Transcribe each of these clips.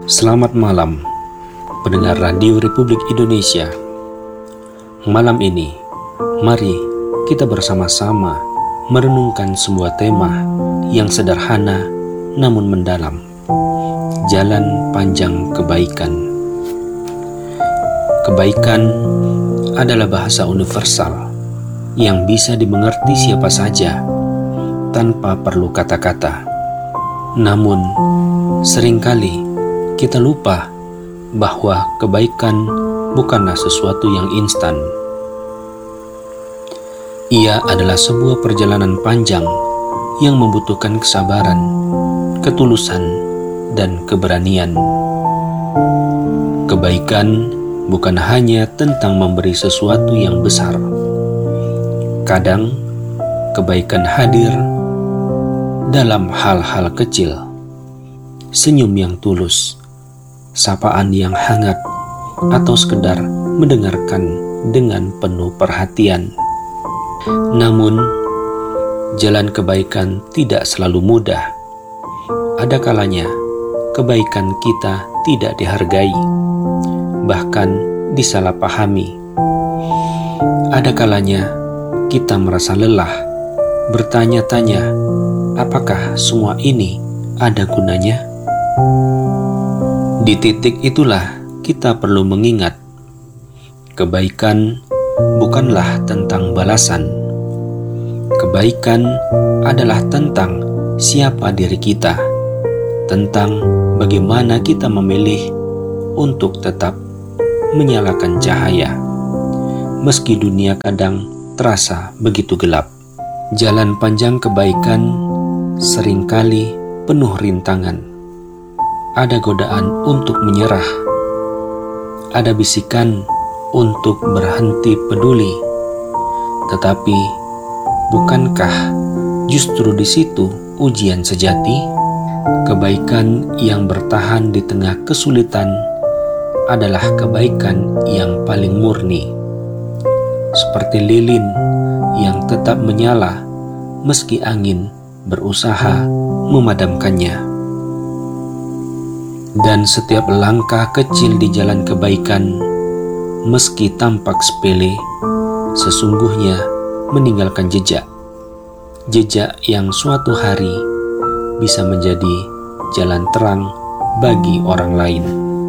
Selamat malam, pendengar Radio Republik Indonesia. Malam ini, mari kita bersama-sama merenungkan sebuah tema yang sederhana namun mendalam. Jalan panjang kebaikan. Kebaikan adalah bahasa universal yang bisa dimengerti siapa saja tanpa perlu kata-kata. Namun, seringkali kita lupa bahwa kebaikan bukanlah sesuatu yang instan. Ia adalah sebuah perjalanan panjang yang membutuhkan kesabaran, ketulusan, dan keberanian. Kebaikan bukan hanya tentang memberi sesuatu yang besar. Kadang, kebaikan hadir dalam hal-hal kecil, senyum yang tulus, sapaan yang hangat, atau sekedar mendengarkan dengan penuh perhatian. Namun, jalan kebaikan tidak selalu mudah. Ada kalanya kebaikan kita tidak dihargai, bahkan disalahpahami. Ada kalanya kita merasa lelah, bertanya-tanya, apakah semua ini ada gunanya? Di titik itulah kita perlu mengingat, kebaikan bukanlah tentang balasan. Kebaikan adalah tentang siapa diri kita, tentang bagaimana kita memilih untuk tetap menyalakan cahaya, meski dunia kadang terasa begitu gelap. Jalan panjang kebaikan seringkali penuh rintangan. Ada godaan untuk menyerah, ada bisikan untuk berhenti peduli. Tetapi, bukankah justru di situ ujian sejati? Kebaikan yang bertahan di tengah kesulitan adalah kebaikan yang paling murni. Seperti lilin yang tetap menyala meski angin berusaha memadamkannya. Dan setiap langkah kecil di jalan kebaikan, meski tampak sepele, sesungguhnya meninggalkan jejak. Jejak yang suatu hari bisa menjadi jalan terang bagi orang lain.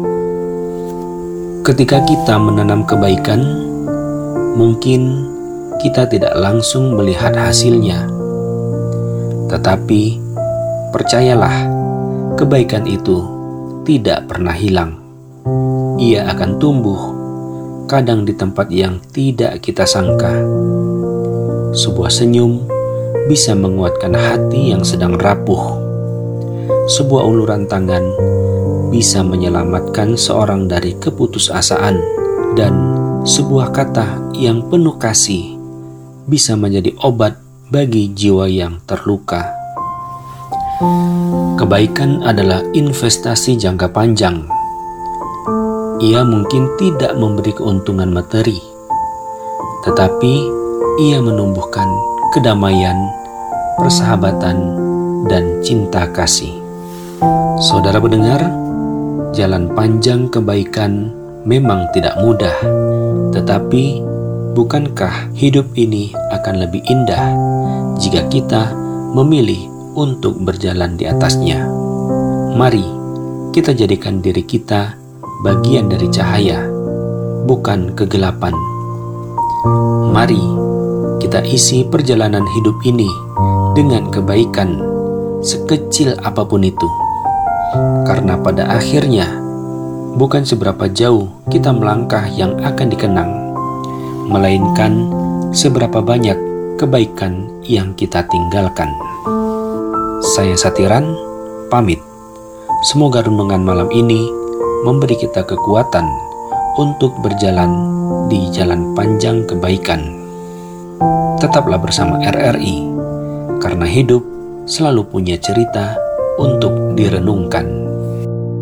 Ketika kita menanam kebaikan, mungkin kita tidak langsung melihat hasilnya. Tetapi, percayalah, kebaikan itu tidak pernah hilang. Ia akan tumbuh, kadang di tempat yang tidak kita sangka. Sebuah senyum bisa menguatkan hati yang sedang rapuh. Sebuah uluran tangan bisa menyelamatkan seorang dari keputusasaan. Dan sebuah kata yang penuh kasih bisa menjadi obat bagi jiwa yang terluka. Kebaikan adalah investasi jangka panjang. Ia mungkin tidak memberi keuntungan materi, tetapi ia menumbuhkan kedamaian, persahabatan, dan cinta kasih. Saudara pendengar, jalan panjang kebaikan memang tidak mudah, tetapi bukankah hidup ini akan lebih indah jika kita memilih untuk berjalan di atasnya? Mari kita jadikan diri kita bagian dari cahaya, bukan kegelapan. Mari kita isi perjalanan hidup ini dengan kebaikan, sekecil apapun itu. Karena pada akhirnya, bukan seberapa jauh kita melangkah yang akan dikenang, melainkan seberapa banyak kebaikan yang kita tinggalkan. Saya Satiran, pamit. Semoga renungan malam ini memberi kita kekuatan untuk berjalan di jalan panjang kebaikan. Tetaplah bersama RRI, karena hidup selalu punya cerita untuk direnungkan.